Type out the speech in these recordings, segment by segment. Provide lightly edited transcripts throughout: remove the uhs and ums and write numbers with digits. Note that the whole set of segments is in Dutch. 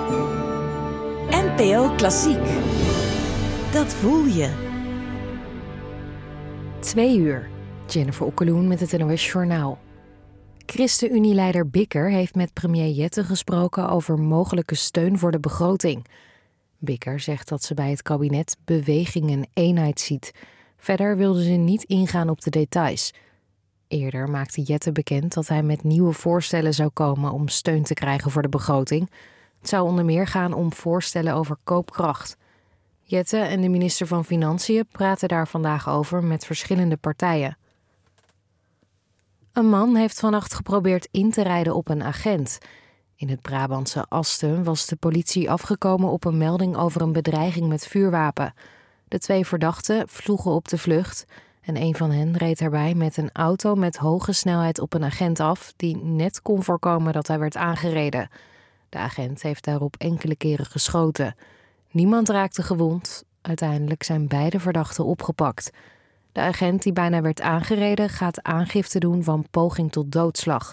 NPO Klassiek. Dat voel je. 2:00. Jennifer Okkeloen met het NOS Journaal. ChristenUnie-leider Bikker heeft met premier Jette gesproken over mogelijke steun voor de begroting. Bikker zegt dat ze bij het kabinet beweging en eenheid ziet. Verder wilde ze niet ingaan op de details. Eerder maakte Jette bekend dat hij met nieuwe voorstellen zou komen om steun te krijgen voor de begroting. Het zou onder meer gaan om voorstellen over koopkracht. Jette en de minister van Financiën praten daar vandaag over met verschillende partijen. Een man heeft vannacht geprobeerd in te rijden op een agent. In het Brabantse Asten was de politie afgekomen op een melding over een bedreiging met vuurwapen. De 2 verdachten vloegen op de vlucht en een van hen reed erbij met een auto met hoge snelheid op een agent af die net kon voorkomen dat hij werd aangereden. De agent heeft daarop enkele keren geschoten. Niemand raakte gewond. Uiteindelijk zijn beide verdachten opgepakt. De agent die bijna werd aangereden gaat aangifte doen van poging tot doodslag.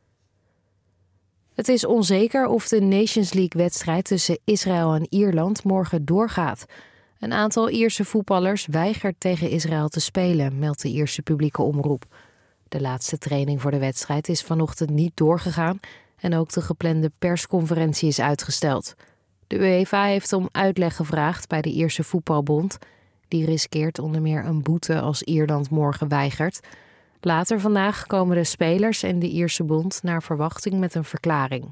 Het is onzeker of de Nations League-wedstrijd tussen Israël en Ierland morgen doorgaat. Een aantal Ierse voetballers weigert tegen Israël te spelen, meldt de Ierse publieke omroep. De laatste training voor de wedstrijd is vanochtend niet doorgegaan en ook de geplande persconferentie is uitgesteld. De UEFA heeft om uitleg gevraagd bij de Ierse voetbalbond. Die riskeert onder meer een boete als Ierland morgen weigert. Later vandaag komen de spelers en de Ierse bond naar verwachting met een verklaring.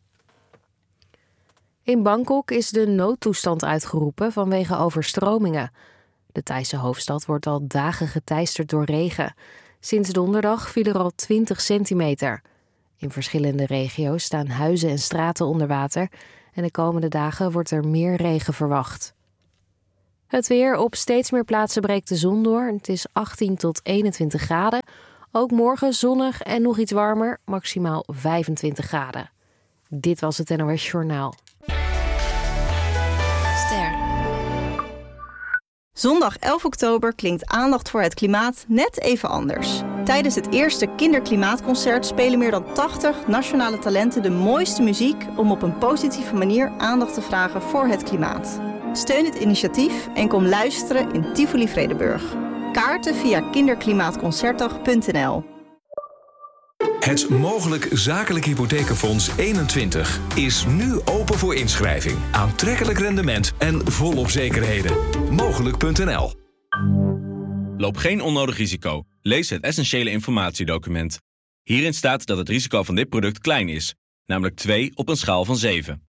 In Bangkok is de noodtoestand uitgeroepen vanwege overstromingen. De Thaise hoofdstad wordt al dagen geteisterd door regen. Sinds donderdag viel er al 20 centimeter. In verschillende regio's staan huizen en straten onder water en de komende dagen wordt er meer regen verwacht. Het weer: op steeds meer plaatsen breekt de zon door. Het is 18 tot 21 graden. Ook morgen zonnig en nog iets warmer, maximaal 25 graden. Dit was het NOS Journaal. Ster. Zondag 11 oktober klinkt aandacht voor het klimaat net even anders. Tijdens het eerste Kinderklimaatconcert spelen meer dan 80 nationale talenten de mooiste muziek om op een positieve manier aandacht te vragen voor het klimaat. Steun het initiatief en kom luisteren in Tivoli Vredenburg. Kaarten via kinderklimaatconcertdag.nl. Het Mogelijk Zakelijk Hypothekenfonds 21 is nu open voor inschrijving. Aantrekkelijk rendement en volop zekerheden. Mogelijk.nl. Loop geen onnodig risico. Lees het essentiële informatiedocument. Hierin staat dat het risico van dit product klein is, namelijk 2 op een schaal van 7.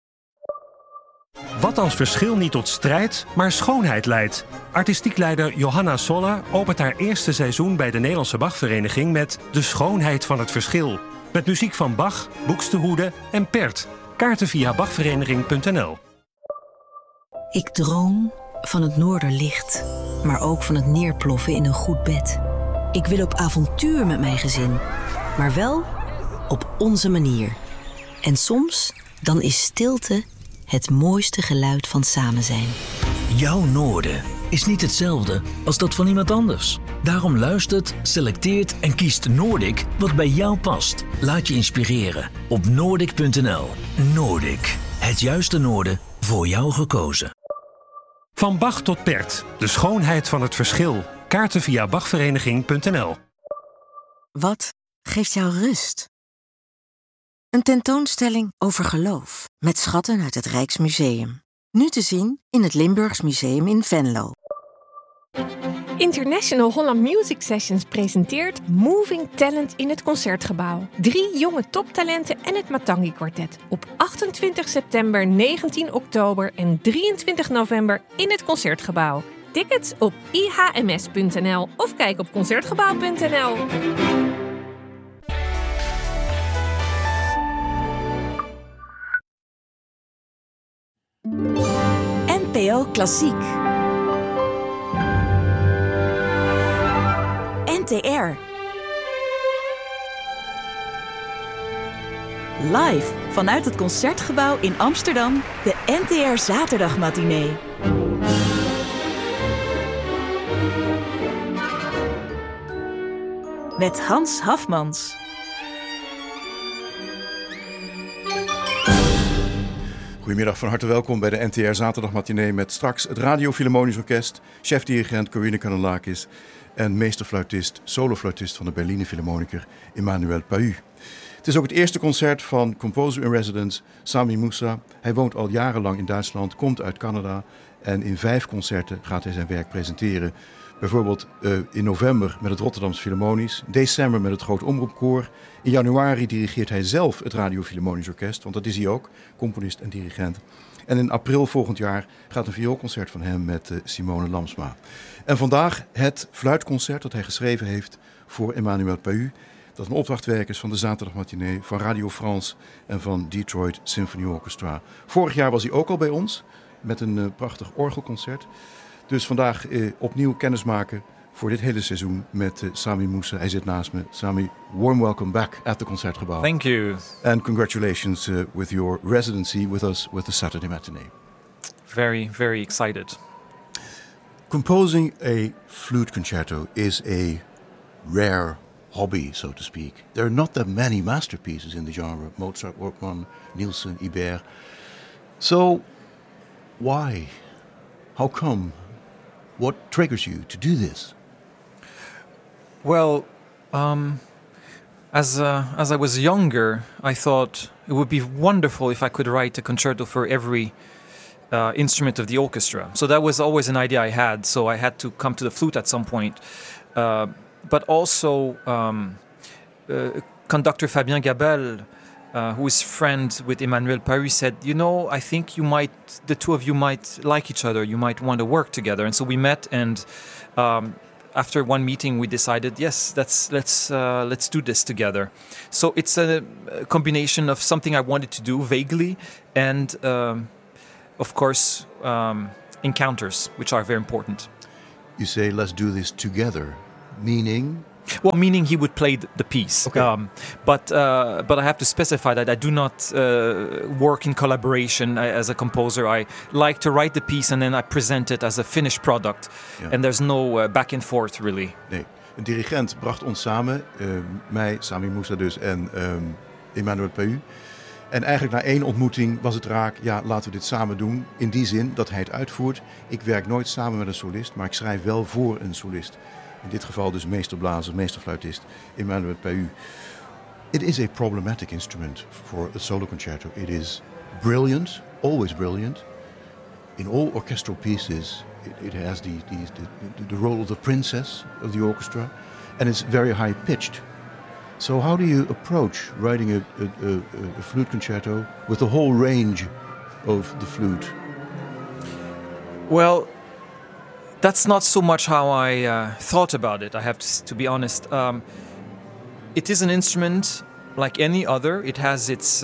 Wat als verschil niet tot strijd, maar schoonheid leidt? Artistiek leider Johanna Soller opent haar eerste seizoen bij de Nederlandse Bachvereniging met De Schoonheid van het Verschil. Met muziek van Bach, Buxtehude en Pärt. Kaarten via bachvereniging.nl. Ik droom van het noorderlicht, maar ook van het neerploffen in een goed bed. Ik wil op avontuur met mijn gezin, maar wel op onze manier. En soms, dan is stilte het mooiste geluid van samen zijn. Jouw noorden is niet hetzelfde als dat van iemand anders. Daarom luistert, selecteert en kiest Noordic wat bij jou past. Laat je inspireren op Noordic.nl. Noordic, het juiste noorden voor jou gekozen. Van Bach tot Pärt, de schoonheid van het verschil. Kaarten via bachvereniging.nl. Wat geeft jou rust? Een tentoonstelling over geloof met schatten uit het Rijksmuseum. Nu te zien in het Limburgs Museum in Venlo. International Holland Music Sessions presenteert Moving Talent in het Concertgebouw. 3 jonge toptalenten en het Matangi Quartet. Op 28 september, 19 oktober en 23 november in het Concertgebouw. Tickets op ihms.nl of kijk op concertgebouw.nl. NPO Klassiek. NTR. Live vanuit het Concertgebouw in Amsterdam, de NTR Zaterdagmatinee. Met Hans Hafmans. Goedemiddag, van harte welkom bij de NTR Zaterdagmatinee met straks het Radio Philharmonisch Orkest, chefdirigent Corine Kanellakis en meesterfluitist, solofluitist van de Berliner Philharmoniker Emmanuel Pahu. Het is ook het eerste concert van composer in residence Sami Moussa. Hij woont al jarenlang in Duitsland, komt uit Canada en in 5 concerten gaat hij zijn werk presenteren. Bijvoorbeeld in november met het Rotterdams Philharmonisch, december met het Groot Omroepkoor. In januari dirigeert hij zelf het Radio Philharmonisch Orkest, want dat is hij ook, componist en dirigent. En in april volgend jaar gaat een vioolconcert van hem met Simone Lamsma. En vandaag het fluitconcert dat hij geschreven heeft voor Emmanuel Pahu. Dat een opdrachtwerk is van de Zaterdagmatinee, van Radio France en van Detroit Symphony Orchestra. Vorig jaar was hij ook al bij ons met een prachtig orgelconcert. Dus vandaag opnieuw kennismaken voor dit hele seizoen met Sami Moussa. Hij zit naast me. Sami, warm welcome back at the Concertgebouw. Thank you. And congratulations with your residency with us with the Saturday Matinee. Very, very excited. Composing a flute concerto is a rare hobby, so to speak. There are not that many masterpieces in the genre. Mozart, Workman, Nielsen, Ibert. So, why? How come? What triggers you to do this? Well, as I was younger, I thought it would be wonderful if I could write a concerto for every instrument of the orchestra. So that was always an idea I had. So I had to come to the flute at some point. But also, conductor Fabien Gabel, who is friend with Emmanuel Pahu, said, I think the two of you might like each other. You might want to work together. And so we met, and after one meeting, we decided, yes, let's do this together. So it's a combination of something I wanted to do vaguely, and of course, encounters, which are very important. You say, let's do this together, meaning? Well, meaning he would play the piece. Okay. But I have to specify that I do not work in collaboration as a composer. I like to write the piece and then I present it as a finished product. Yeah. And there's no back and forth, really. Nee. Een dirigent bracht ons samen, mij, Sami Moussa dus, en Emmanuel Pahu. En eigenlijk na 1 ontmoeting was het raak, ja, laten we dit samen doen. In die zin dat hij het uitvoert. Ik werk nooit samen met een solist, maar ik schrijf wel voor een solist. In dit geval dus meesterblazer, meesterfluitist Emmanuel Pahu. It is a problematic instrument for a solo concerto. It is brilliant, always brilliant. In all orchestral pieces, it has the role of the princess of the orchestra, and it's very high-pitched. So how do you approach writing a flute concerto with the whole range of the flute? Well, that's not so much how I thought about it, I have to be honest. It is an instrument like any other. It has its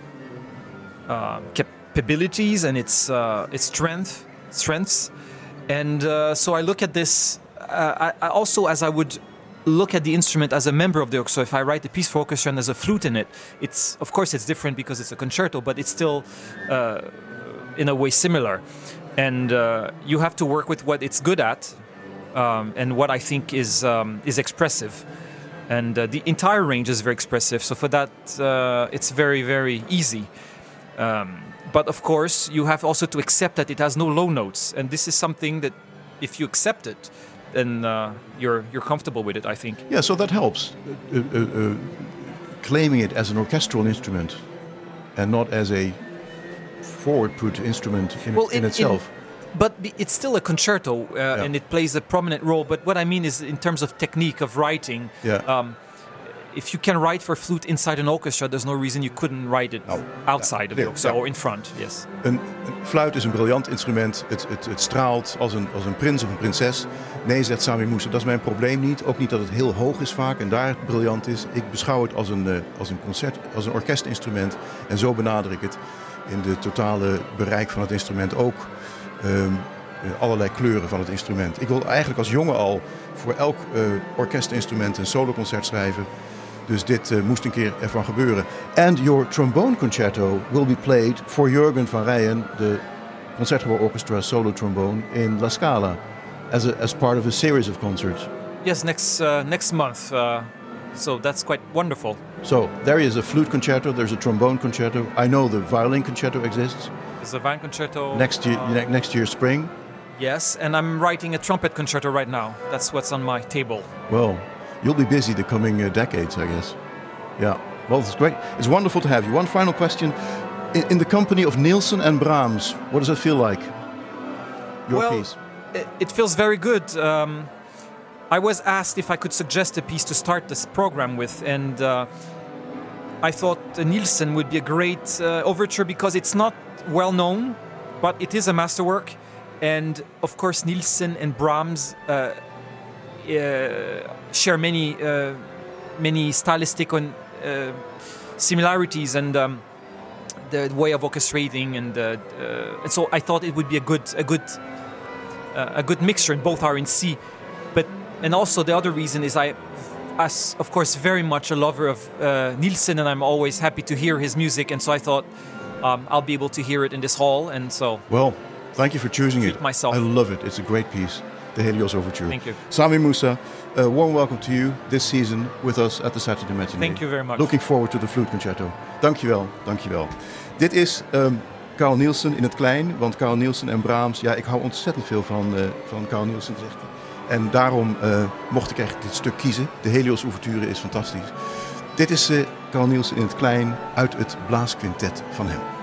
capabilities and its strengths. And so I look at this I also, as I would look at the instrument as a member of the orchestra. If I write a piece for orchestra and there's a flute in it, it's of course it's different because it's a concerto, but it's still in a way similar. And you have to work with what it's good at, and what I think is expressive. And the entire range is very expressive. So for that, it's very, very easy. But of course, you have also to accept that it has no low notes. And this is something that, if you accept it, then you're comfortable with it, I think. Yeah, so that helps. Claiming it as an orchestral instrument and not as a forward-put instrument in itself. But it's still a concerto, and it plays a prominent role. But what I mean is, in terms of technique of writing, if you can write for flute inside an orchestra, there's no reason you couldn't write it outside of the orchestra or in front. Yes. Een fluit is een briljant instrument. Het straalt als een prins of een prinses. Nee, zegt Sami Moussa, dat is mijn probleem niet. Ook niet dat het heel hoog is vaak en daar het briljant is. Ik beschouw het als een concert, als een orkestinstrument. En zo benader ik het in de totale bereik van het instrument ook. Allerlei kleuren van het instrument. Ik wil eigenlijk als jongen al voor elk orkestinstrument een soloconcert schrijven. Dus dit moest een keer ervan gebeuren. And your trombone concerto will be played for Jürgen van Rijen, the Concertgebouw Orchestra solo trombone in La Scala, as part of a series of concerts. Yes, next month. So that's quite wonderful. So there is a flute concerto, there's a trombone concerto. I know the violin concerto exists. There's a violin concerto. Next year spring. Yes, and I'm writing a trumpet concerto right now. That's what's on my table. Well, you'll be busy the coming decades, I guess. Yeah. Well, it's great. It's wonderful to have you. One final question. In the company of Nielsen and Brahms, what does it feel like? Your piece? It feels very good. I was asked if I could suggest a piece to start this program with, and I thought Nielsen would be a great overture because it's not well known, but it is a masterwork. And of course, Nielsen and Brahms share many stylistic similarities and the way of orchestrating, and so I thought it would be a good mixture, and both are in C. And also the other reason is I, as of course, very much a lover of Nielsen, and I'm always happy to hear his music, and so I thought I'll be able to hear it in this hall, and so. Well, thank you for choosing it. Myself. I love it. It's a great piece, the Helios Overture. Thank you. Sami Moussa, a warm welcome to you this season with us at the Saturday Matinee. Thank you very much. Looking forward to the flute concerto. Dankjewel, dankjewel. Dit is Carl Nielsen in het klein, want Carl Nielsen en Brahms, ja, ik hou ontzettend veel van Carl Nielsen, zegt hij. En daarom mocht ik echt dit stuk kiezen. De Helios Ouverture is fantastisch. Dit is Carl Nielsen in het klein uit het blaasquintet van hem.